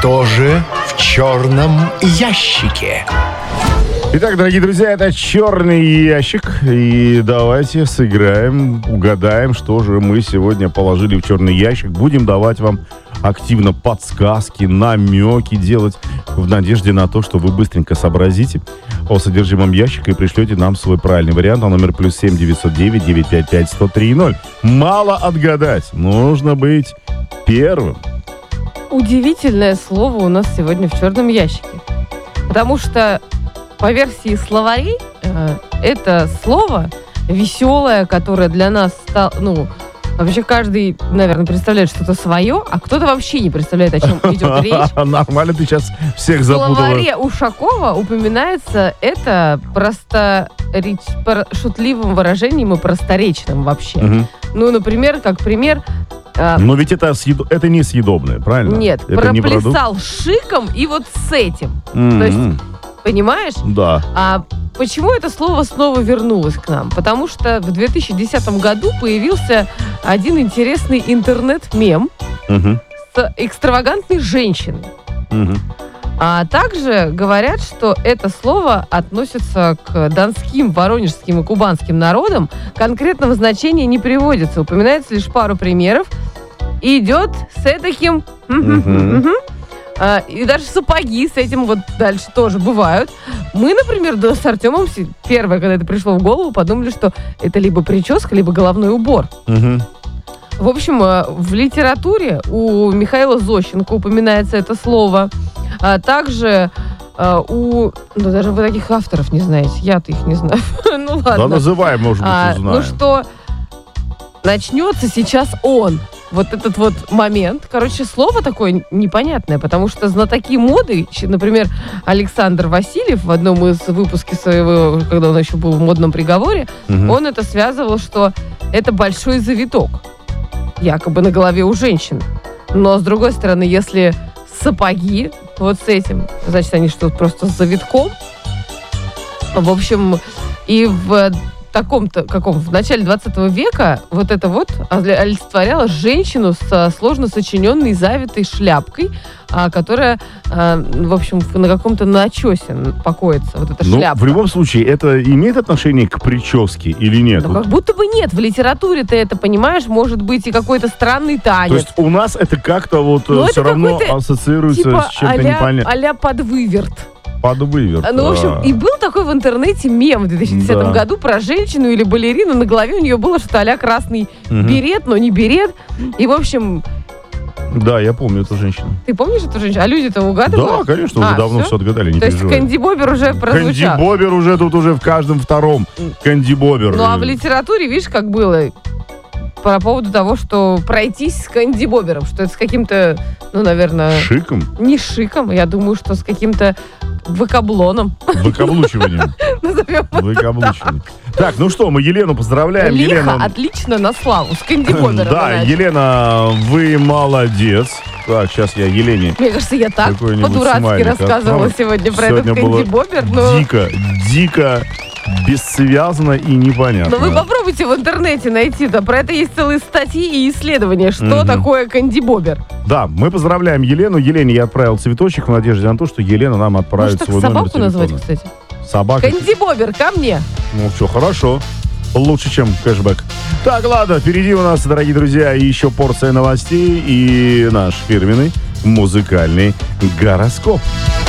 Что же в черном ящике? Итак, дорогие друзья, это черный ящик. И давайте сыграем, угадаем, что же мы сегодня положили в черный ящик. Будем давать вам активно подсказки, намеки делать в надежде на то, что вы быстренько сообразите о содержимом ящика и пришлете нам свой правильный вариант на номер +7 909 955 1030. Мало отгадать, нужно быть первым. Удивительное слово у нас сегодня в черном ящике. Потому что по версии словарей это слово веселое, которое для нас стало, вообще каждый, наверное, представляет что-то свое, а кто-то вообще не представляет, о чем идет речь. Нормально, ты сейчас всех запутала. В словаре Ушакова упоминается это шутливым выражением и просторечным вообще. Угу. Например, как пример... Но ведь это не съедобное, правильно? Нет, это проплясал шиком и вот с этим. То есть, понимаешь? Да. А почему это слово снова вернулось к нам? Потому что в 2010 году появился один интересный интернет-мем с экстравагантной женщиной. А также говорят, что это слово относится к донским, воронежским и кубанским народам. Конкретного значения не приводится. Упоминается лишь пару примеров. Идет с таким... И даже сапоги с этим вот дальше тоже бывают. Мы, например, с Артемом первое, когда это пришло в голову, подумали, что это либо прическа, либо головной убор. В общем, в литературе у Михаила Зощенко упоминается это слово. А также даже вы таких авторов не знаете. Я-то их не знаю. Ну ладно. Да, называй, может быть, узнаем. Что начнется сейчас он. Вот этот вот момент. Короче, слово такое непонятное, потому что знатоки моды, например, Александр Васильев в одном из выпусков своего, когда он еще был в «Модном приговоре», он это связывал, что это большой завиток. Якобы на голове у женщин. Но, с другой стороны, если сапоги вот с этим, значит, они что, просто с завитком? В общем, и в в начале 20 века вот это вот олицетворяло женщину со сложно сочиненной завитой шляпкой, которая, в общем, на каком-то начесе покоится, вот эта шляпка. В любом случае, это имеет отношение к прическе или нет? Как будто бы нет. В литературе ты это понимаешь, может быть и какой-то странный танец. То есть у нас это как-то все равно ассоциируется типа с чем-то непонятным. а-ля подвыверт. Подвыверт. В общем, и был такой в интернете мем в 2010 году про женщину или балерину. На голове у нее было что-то а-ля красный берет, но не берет. И, в общем... Да, я помню эту женщину. Ты помнишь эту женщину? А люди-то угадывают? Да, конечно, уже давно все отгадали, не переживай. То есть Кэнди Бобер уже прозвучал. Кэнди Бобер уже тут в каждом втором. Кэнди Бобер. Ну, а в литературе, видишь, как было... По поводу того, что пройтись с Кэнди Бобером, что это с каким-то, наверное... Шиком? Не шиком, я думаю, что с каким-то вокаблоном. Выкаблучиванием. Назовем. Выкаблучиванием. Так, ну что, мы Елену поздравляем. Лихо, Елена... отлично на славу. С Кэнди Бобером. Да, Елена, вы молодец. Так, сейчас я Елене... Мне кажется, я так по-дурацки рассказывала сегодня про этот Кэнди Бобер. Дико бессвязно и непонятно. Но вы попробуйте в интернете найти, про это есть целые статьи и исследования, что такое Кэнди Бобер. Да, мы поздравляем Елену. Елене я отправил цветочек в надежде на то, что Елена нам отправит свой номер телефона. Собаку назвать, кстати? Собака. Кэнди Бобер, ко мне. Ну, все хорошо. Лучше, чем кэшбэк. Так, ладно, впереди у нас, дорогие друзья, еще порция новостей и наш фирменный музыкальный гороскоп.